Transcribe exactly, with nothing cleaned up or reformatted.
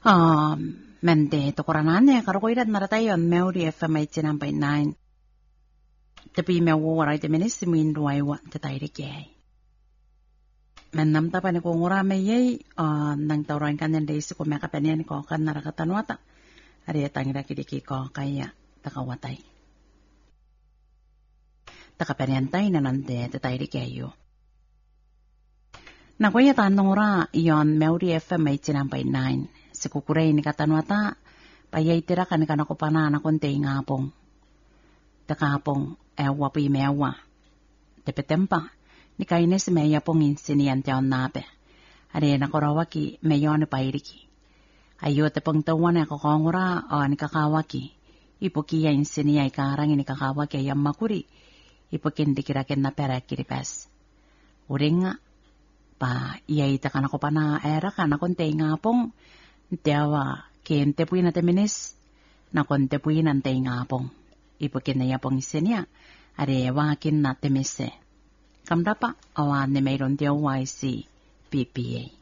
Um, mente to koranane karo ko irat naratayon Maori F M eighty-nine point nine. Tapi me wo warai te menis min ruai wa te tairi ke. Men nam ta pa ne ko ngora me ye uh, nang tauran kan den desi ko me ka penen ko kan narakatan wata. Ari tangira kidiki ko kaya takawatai. Takapenen tai nanante te tairi ke yo. Na ko ya tan ngora yon Maori F M eighty-nine point nine. Sikukurei ni katanwata, payay tira ka ni kanakopana na konti ngapong. Takapong, ewa pi mewa. Tepetempa, ni kaines meya pong insinian tiyaw nape. Ari na korawaki, meyo ni pairiki. Ayo te pong tawan na kakongura, o ni kakawaki. Ipukiya insiniya ikarang ni kakawaki ayam makuri. Ipukindikirakin na pera kiripes. Uring nga, pa iyay ta kanakopana era ka na konti ngapong. Tiawa, kente puin na teminis, na konte puin ang tay ngapong. Ipukin na yapong isenya, are wakin na temise. Kamdapa, awan ni mayroon tiawa si P P A.